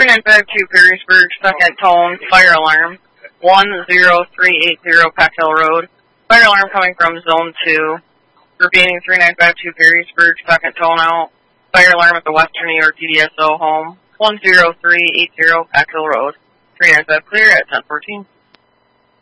3952 Perrysburg, second tone, fire alarm. 10380 Peck Hill Road. Fire alarm coming from Zone 2. Remaining 3952 Perrysburg, second tone out. Fire alarm at the Western New York DDSO home. 10380 Peck Hill Road. 395 clear at 1014.